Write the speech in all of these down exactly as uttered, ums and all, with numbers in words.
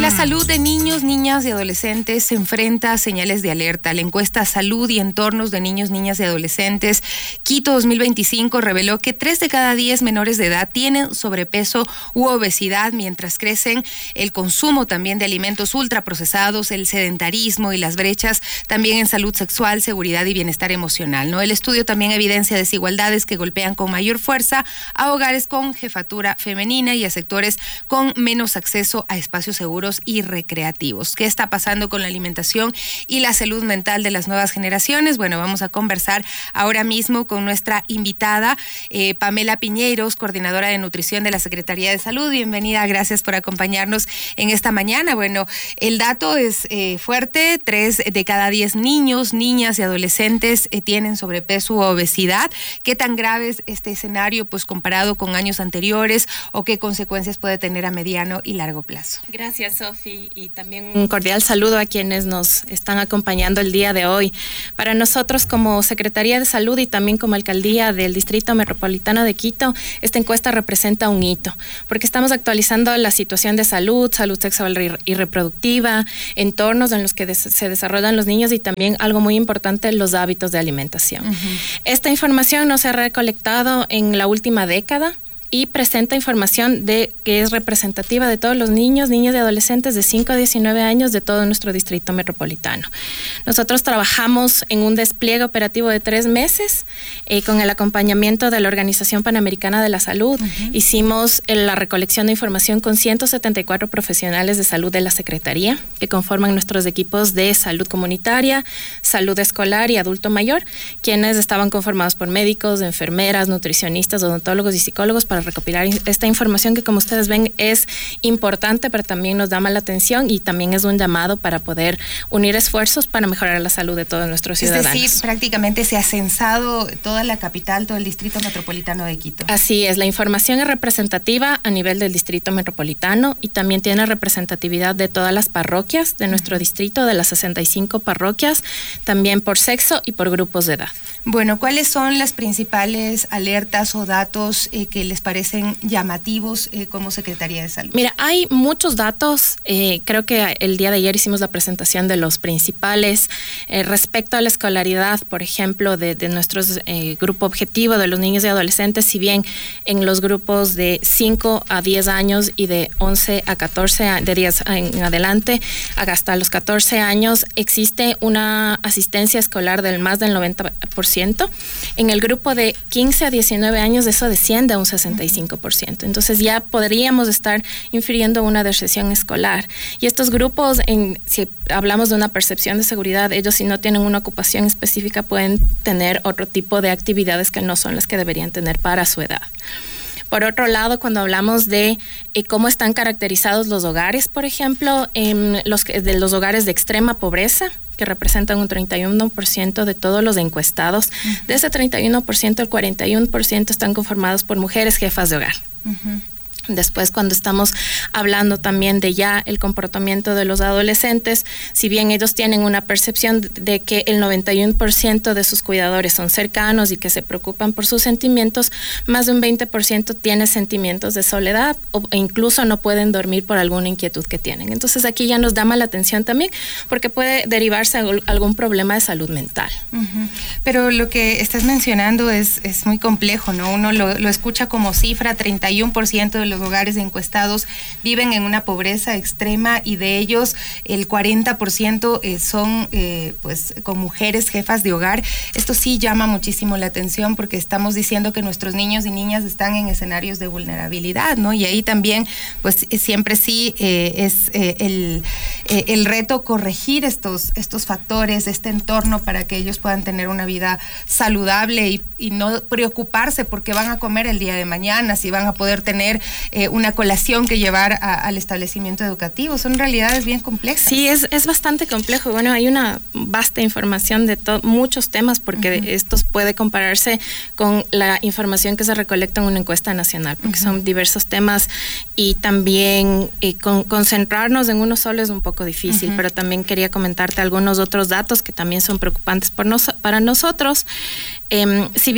La salud de niños, niñas y adolescentes se enfrenta a señales de alerta. La encuesta Salud y Entornos de Niños, Niñas y Adolescentes Quito dos mil veinticinco reveló que tres de cada diez menores de edad tienen sobrepeso u obesidad mientras crecen el consumo también de alimentos ultraprocesados, el sedentarismo y las brechas también en salud sexual, seguridad y bienestar emocional, ¿no? El estudio también evidencia desigualdades que golpean con mayor fuerza a hogares con jefatura femenina y a sectores con menos acceso a espacios seguros y recreativos. ¿Qué está pasando con la alimentación y la salud mental de las nuevas generaciones? Bueno, vamos a conversar ahora mismo con nuestra invitada, eh, Pamela Piñeiros, coordinadora de nutrición de la Secretaría de Salud. Bienvenida, gracias por acompañarnos en esta mañana. Bueno, el dato es eh, fuerte, tres de cada diez niños, niñas y adolescentes eh, tienen sobrepeso u obesidad. ¿Qué tan grave es este escenario pues comparado con años anteriores o qué consecuencias puede tener a mediano y largo plazo? Gracias, Sofi, y también un cordial saludo a quienes nos están acompañando el día de hoy. Para nosotros como Secretaría de Salud y también como Alcaldía del Distrito Metropolitano de Quito, esta encuesta representa un hito, porque estamos actualizando la situación de salud, salud sexual y reproductiva, entornos en los que des- se desarrollan los niños y también algo muy importante, los hábitos de alimentación. Uh-huh. Esta información no se ha recolectado en la última década y presenta información de que es representativa de todos los niños, niñas y adolescentes de cinco a diecinueve años de todo nuestro distrito metropolitano. Nosotros trabajamos en un despliegue operativo de tres meses eh, con el acompañamiento de la Organización Panamericana de la Salud. Uh-huh. Hicimos eh, la recolección de información con ciento setenta y cuatro profesionales de salud de la Secretaría, que conforman nuestros equipos de salud comunitaria, salud escolar y adulto mayor, quienes estaban conformados por médicos, enfermeras, nutricionistas, odontólogos y psicólogos para recopilar esta información que, como ustedes ven, es importante, pero también nos llama la atención y también es un llamado para poder unir esfuerzos para mejorar la salud de todos nuestros ciudadanos. Es decir, prácticamente se ha censado toda la capital, todo el distrito metropolitano de Quito. Así es, la información es representativa a nivel del distrito metropolitano y también tiene representatividad de todas las parroquias de nuestro uh-huh. distrito, de las sesenta y cinco parroquias, también por sexo y por grupos de edad. Bueno, ¿cuáles son las principales alertas o datos eh, que les parecen llamativos eh, como Secretaría de Salud? Mira, hay muchos datos. Eh, creo que el día de ayer hicimos la presentación de los principales. Eh, respecto a la escolaridad, por ejemplo, de, de nuestro eh, grupo objetivo de los niños y adolescentes, si bien en los grupos de cinco a diez años y de once a catorce, de diez en adelante, hasta los catorce años, existe una asistencia escolar del más del noventa por ciento. En el grupo de quince a diecinueve años eso desciende a un sesenta y cinco por ciento. Entonces ya podríamos estar infiriendo una deserción escolar. Y estos grupos, en, si hablamos de una percepción de seguridad, ellos si no tienen una ocupación específica pueden tener otro tipo de actividades que no son las que deberían tener para su edad. Por otro lado, cuando hablamos de eh, cómo están caracterizados los hogares, por ejemplo, en los, de los hogares de extrema pobreza, que representan un treinta y uno por ciento de todos los encuestados, uh-huh. de ese treinta y uno por ciento, el cuarenta y uno por ciento están conformados por mujeres jefas de hogar. Uh-huh. Después, cuando estamos hablando también de ya el comportamiento de los adolescentes, si bien ellos tienen una percepción de que el noventa y uno por ciento de sus cuidadores son cercanos y que se preocupan por sus sentimientos, más de un veinte por ciento tiene sentimientos de soledad o incluso no pueden dormir por alguna inquietud que tienen. Entonces aquí ya nos llama la atención también porque puede derivarse a algún problema de salud mental. Uh-huh. Pero lo que estás mencionando es, es muy complejo, ¿no? Uno lo, lo escucha como cifra, treinta y uno por ciento de los hogares encuestados viven en una pobreza extrema y de ellos el cuarenta por ciento eh, son eh, pues con mujeres jefas de hogar. Esto sí llama muchísimo la atención porque estamos diciendo que nuestros niños y niñas están en escenarios de vulnerabilidad, ¿no? Y ahí también pues siempre sí eh, es eh, el, eh, el reto corregir estos, estos factores, este entorno para que ellos puedan tener una vida saludable y, y no preocuparse porque van a comer el día de mañana, si van a poder tener Eh, una colación que llevar a, al establecimiento educativo. Son realidades bien complejas. Sí, es, es bastante complejo. Bueno, hay una vasta información de to- muchos temas porque uh-huh. esto puede compararse con la información que se recolecta en una encuesta nacional, porque uh-huh. son diversos temas y también eh, con, concentrarnos en uno solo es un poco difícil, uh-huh. pero también quería comentarte algunos otros datos que también son preocupantes por nos- para nosotros. Eh, si bien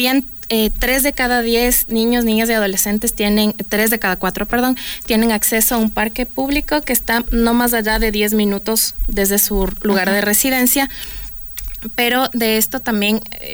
eh, tres de cada diez niños, niñas y adolescentes tienen, tres de cada cuatro, perdón, tienen acceso a un parque público que está no más allá de diez minutos desde su lugar uh-huh. de residencia, pero de esto también eh,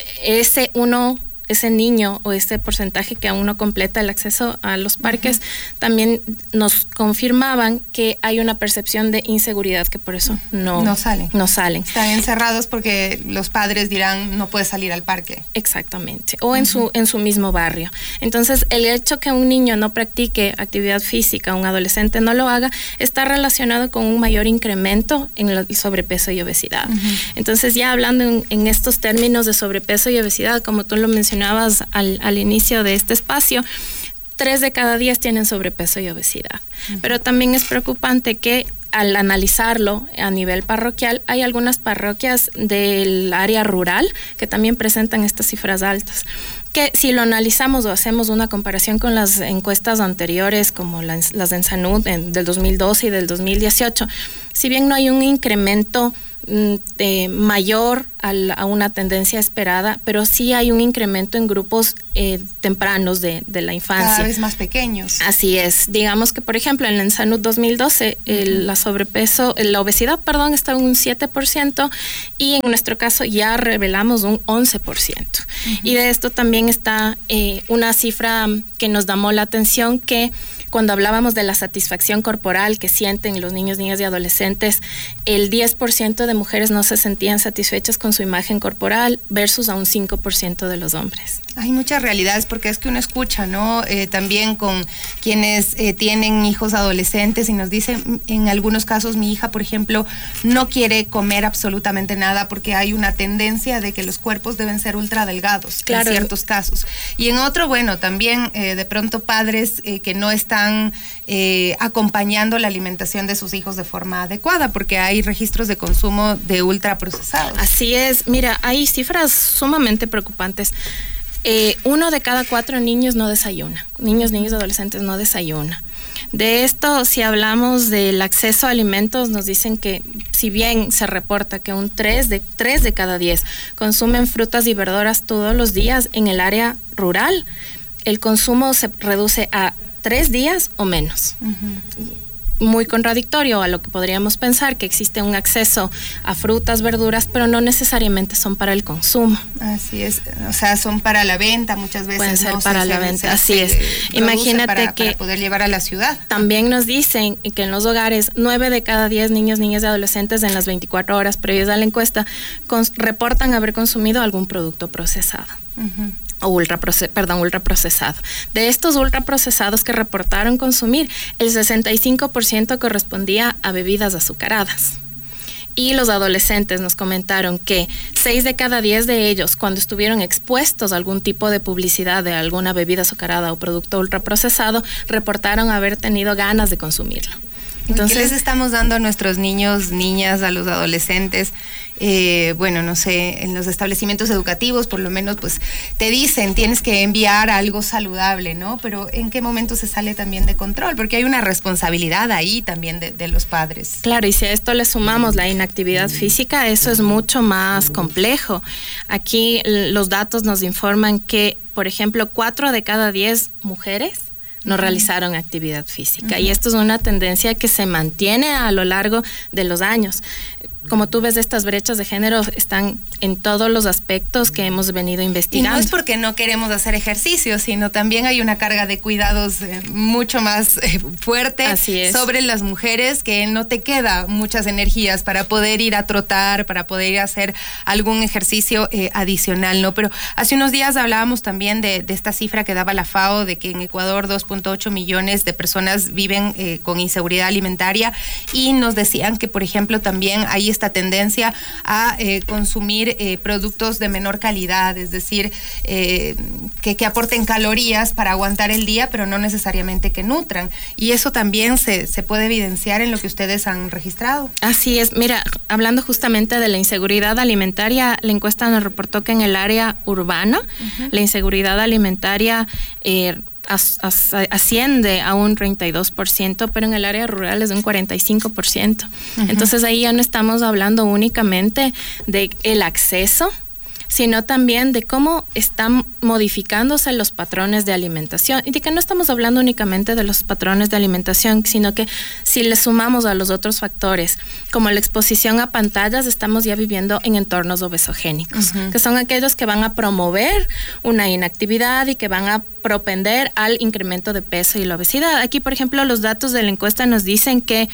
ese uno ese niño o ese porcentaje que aún no completa el acceso a los parques, uh-huh. también nos confirmaban que hay una percepción de inseguridad, que por eso no, no salen. No salen. Están encerrados porque los padres dirán no puedes salir al parque. Exactamente, o en uh-huh. su en su mismo barrio. Entonces, el hecho que un niño no practique actividad física, un adolescente no lo haga, está relacionado con un mayor incremento en el sobrepeso y obesidad. Uh-huh. Entonces, ya hablando en, en estos términos de sobrepeso y obesidad, como tú lo mencionabas, Al, al inicio de este espacio, tres de cada diez tienen sobrepeso y obesidad. Uh-huh. Pero también es preocupante que al analizarlo a nivel parroquial, hay algunas parroquias del área rural que también presentan estas cifras altas. Que si lo analizamos o hacemos una comparación con las encuestas anteriores, como las, las de Ensanud en, del dos mil doce y del dos mil dieciocho, si bien no hay un incremento Eh, mayor a, la, a una tendencia esperada, pero sí hay un incremento en grupos eh, tempranos de, de la infancia. Cada vez más pequeños. Así es. Digamos que, por ejemplo, en la Ensanud dos mil doce, uh-huh. el, la sobrepeso, la obesidad, perdón, estaba en un siete por ciento y en nuestro caso ya revelamos un once por ciento. Uh-huh. Y de esto también está eh, una cifra que nos llamó la atención, que cuando hablábamos de la satisfacción corporal que sienten los niños, niñas y adolescentes, el diez por ciento de mujeres no se sentían satisfechas con su imagen corporal versus a un cinco por ciento de los hombres. Hay muchas realidades, porque es que uno escucha, ¿no? Eh, también con quienes eh, tienen hijos adolescentes y nos dicen, en algunos casos, mi hija, por ejemplo, no quiere comer absolutamente nada porque hay una tendencia de que los cuerpos deben ser ultra delgados, claro, en ciertos casos. Y en otro, bueno, también eh, de pronto padres eh, que no están eh, acompañando la alimentación de sus hijos de forma adecuada, porque hay registros de consumo de ultraprocesados. Así es. Mira, hay cifras sumamente preocupantes. Eh, uno de cada cuatro niños no desayuna. Niños, niños y adolescentes no desayuna. De esto, si hablamos del acceso a alimentos, nos dicen que si bien se reporta que un tres de, tres de cada diez consumen frutas y verduras todos los días en el área rural, el consumo se reduce a tres días o menos. Uh-huh. Muy contradictorio a lo que podríamos pensar, que existe un acceso a frutas, verduras, pero no necesariamente son para el consumo. Así es, o sea, son para la venta muchas veces. Pueden ser no para se, la se, venta, se, así se es. Imagínate para, que para poder llevar a la ciudad. También nos dicen que en los hogares, nueve de cada diez niños, niñas y adolescentes en las veinticuatro horas previas a la encuesta con, reportan haber consumido algún producto procesado. Uh-huh. O ultraproce- perdón, ultraprocesado. De estos ultraprocesados que reportaron consumir, el sesenta y cinco por ciento correspondía a bebidas azucaradas. Y los adolescentes nos comentaron que seis de cada diez de ellos, cuando estuvieron expuestos a algún tipo de publicidad de alguna bebida azucarada o producto ultraprocesado, reportaron haber tenido ganas de consumirlo. Entonces, ¿qué les estamos dando a nuestros niños, niñas, a los adolescentes? Eh, bueno, no sé, en los establecimientos educativos, por lo menos, pues, te dicen, tienes que enviar algo saludable, ¿no? Pero ¿en qué momento se sale también de control? Porque hay una responsabilidad ahí también de, de los padres. Claro, y si a esto le sumamos la inactividad física, eso es mucho más complejo. Aquí los datos nos informan que, por ejemplo, cuatro de cada diez mujeres no realizaron actividad física. Uh-huh. Y esto es una tendencia que se mantiene a lo largo de los años. Como tú ves, estas brechas de género están en todos los aspectos que hemos venido investigando. Y no es porque no queremos hacer ejercicio, sino también hay una carga de cuidados eh, mucho más eh, fuerte sobre las mujeres, que no te queda muchas energías para poder ir a trotar, para poder ir a hacer algún ejercicio eh, adicional, ¿no? Pero hace unos días hablábamos también de, de esta cifra que daba la FAO, de que en Ecuador dos punto ocho millones de personas viven eh, con inseguridad alimentaria, y nos decían que, por ejemplo, también hay esta tendencia a eh, consumir eh, productos de menor calidad, es decir, eh, que, que aporten calorías para aguantar el día, pero no necesariamente que nutran. Y eso también se, se puede evidenciar en lo que ustedes han registrado. Así es. Mira, hablando justamente de la inseguridad alimentaria, la encuesta nos reportó que en el área urbana, uh-huh, la inseguridad alimentaria eh, As, as, asciende a un treinta y dos por ciento, pero en el área rural es de un cuarenta y cinco por ciento. Uh-huh. Entonces ahí ya no estamos hablando únicamente de el acceso, sino también de cómo están modificándose los patrones de alimentación y de que no estamos hablando únicamente de los patrones de alimentación, sino que si le sumamos a los otros factores, como la exposición a pantallas, estamos ya viviendo en entornos obesogénicos, uh-huh. que son aquellos que van a promover una inactividad y que van a propender al incremento de peso y la obesidad. Aquí, por ejemplo, los datos de la encuesta nos dicen que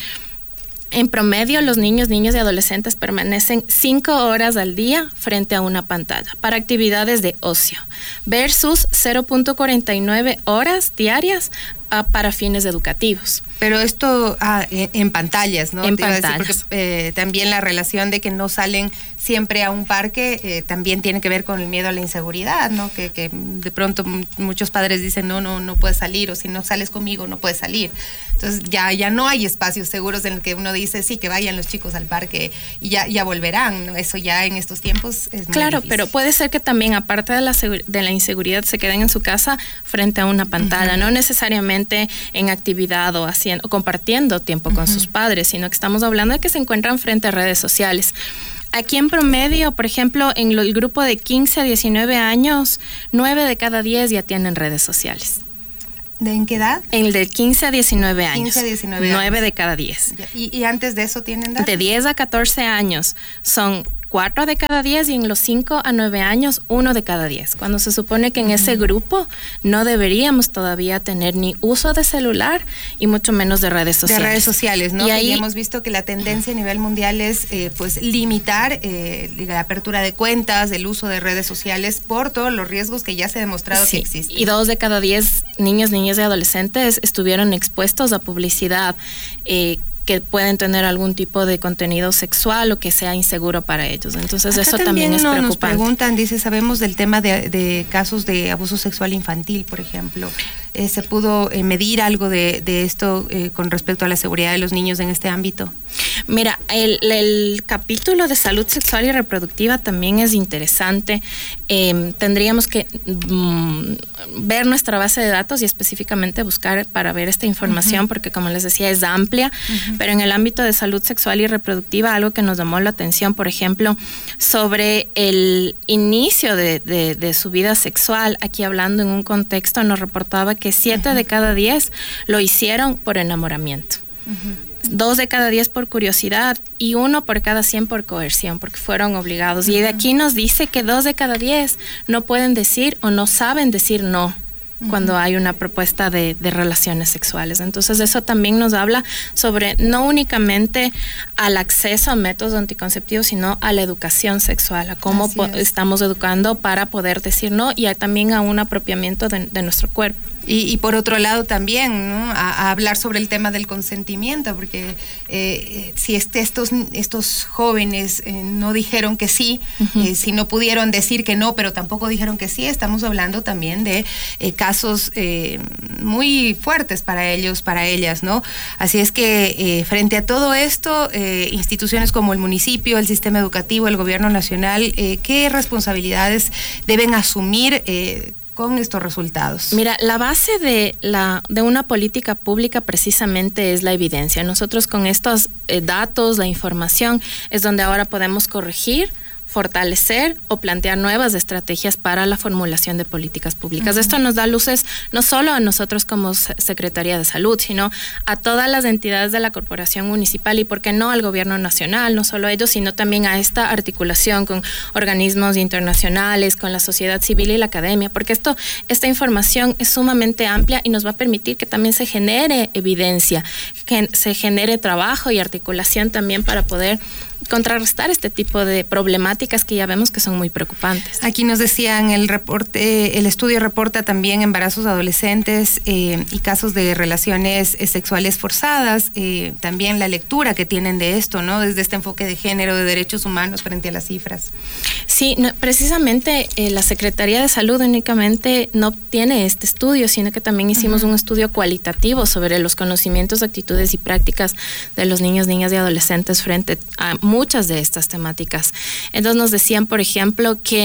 en promedio, los niños, niñas y adolescentes permanecen cinco horas al día frente a una pantalla para actividades de ocio, versus cero punto cuarenta y nueve horas diarias uh, para fines educativos. Pero esto ah, en, en pantallas, ¿no? En Te iba a decir, pantallas. porque eh, también la relación de que no salen siempre a un parque eh, también tiene que ver con el miedo a la inseguridad, ¿no? Que, que de pronto m- muchos padres dicen, no, no, no puedes salir, o si no sales conmigo, no puedes salir. Entonces ya, ya no hay espacios seguros en el que uno dice, sí, que vayan los chicos al parque y ya, ya volverán, ¿no? Eso ya en estos tiempos es muy Claro, difícil. pero puede ser que también, aparte de la, segu- de la inseguridad, se queden en su casa frente a una pantalla, uh-huh. no necesariamente en actividad o haciendo o compartiendo tiempo uh-huh. con sus padres, sino que estamos hablando de que se encuentran frente a redes sociales. Aquí en promedio, por ejemplo, en lo, el grupo de quince a diecinueve años, nueve de cada diez ya tienen redes sociales. ¿De en qué edad? En el de quince a diecinueve años. quince a diecinueve años. nueve de cada diez. ¿Y, y antes de eso tienen datos? De diez a catorce años son cuatro de cada diez y en los cinco a nueve años, uno de cada diez. Cuando se supone que en ese grupo no deberíamos todavía tener ni uso de celular y mucho menos de redes sociales. De redes sociales, ¿no? Y que ahí ya hemos visto que la tendencia a nivel mundial es eh, pues limitar eh, la apertura de cuentas, el uso de redes sociales por todos los riesgos que ya se ha demostrado sí, que existen. Y dos de cada diez niños, niñas y adolescentes estuvieron expuestos a publicidad eh, que pueden tener algún tipo de contenido sexual o que sea inseguro para ellos. Entonces Acá eso también, también es no, preocupante. Nos preguntan, dice, sabemos del tema de, de casos de abuso sexual infantil, por ejemplo. Eh, ¿Se pudo eh, medir algo de, de esto eh, con respecto a la seguridad de los niños en este ámbito? Mira, el, el capítulo de salud sexual y reproductiva también es interesante. Eh, tendríamos que mm, ver nuestra base de datos y específicamente buscar para ver esta información, uh-huh. porque como les decía es amplia, uh-huh. pero en el ámbito de salud sexual y reproductiva algo que nos llamó la atención, por ejemplo, sobre el inicio de, de, de su vida sexual, aquí hablando en un contexto, nos reportaba que siete uh-huh. de cada diez lo hicieron por enamoramiento. Uh-huh. Dos de cada diez por curiosidad y uno por cada cien por coerción, porque fueron obligados. Uh-huh. Y de aquí nos dice que dos de cada diez no pueden decir o no saben decir no uh-huh. cuando hay una propuesta de, de relaciones sexuales. Entonces eso también nos habla sobre no únicamente al acceso a métodos anticonceptivos, sino a la educación sexual, a cómo po- estamos educando para poder decir no y a, también a un apropiamiento de, de nuestro cuerpo. Y, y por otro lado también, ¿no? a, a hablar sobre el tema del consentimiento, porque eh, si este, estos, estos jóvenes eh, no dijeron que sí, uh-huh. eh, si no pudieron decir que no, pero tampoco dijeron que sí, estamos hablando también de eh, casos eh, muy fuertes para ellos, para ellas, ¿no? Así es que eh, frente a todo esto, eh, instituciones como el municipio, el sistema educativo, el gobierno nacional, eh, ¿qué responsabilidades deben asumir eh, con estos resultados? Mira, la base de la de una política pública precisamente es la evidencia. Nosotros con estos eh, datos, la información, es donde ahora podemos corregir, fortalecer o plantear nuevas estrategias para la formulación de políticas públicas. Uh-huh. Esto nos da luces no solo a nosotros como Secretaría de Salud, sino a todas las entidades de la corporación municipal y, por qué no, al gobierno nacional, no solo ellos, sino también a esta articulación con organismos internacionales, con la sociedad civil y la academia, porque esto, esta información es sumamente amplia y nos va a permitir que también se genere evidencia, que se genere trabajo y articulación también para poder contrarrestar este tipo de problemáticas que ya vemos que son muy preocupantes. Aquí nos decían, el reporte, el estudio reporta también embarazos adolescentes eh, y casos de relaciones eh, sexuales forzadas, eh, también la lectura que tienen de esto, ¿no? Desde este enfoque de género, de derechos humanos frente a las cifras. Sí, no, precisamente eh, la Secretaría de Salud únicamente no tiene este estudio, sino que también hicimos uh-huh. un estudio cualitativo sobre los conocimientos, actitudes y prácticas de los niños, niñas y adolescentes frente a muchas de estas temáticas. Entonces nos decían, por ejemplo, que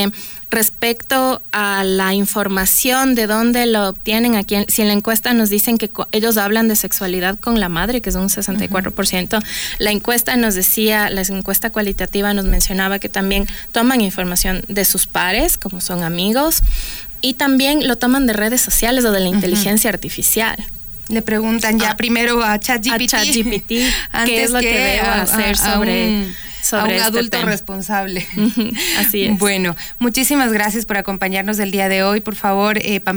Respecto a la información, de dónde lo obtienen, aquí, si en la encuesta nos dicen que co- ellos hablan de sexualidad con la madre, que es un sesenta y cuatro por ciento, uh-huh. La encuesta nos decía, la encuesta cualitativa nos mencionaba que también toman información de sus pares, como son amigos, y también lo toman de redes sociales o de la inteligencia uh-huh. artificial. Le preguntan ya a, primero a ChatGPT, a ChatGPT qué es lo que, que debo a, hacer a, sobre, a un, sobre a un este adulto tema. Responsable. Así es. Bueno, muchísimas gracias por acompañarnos el día de hoy. Por favor, eh, Pamela,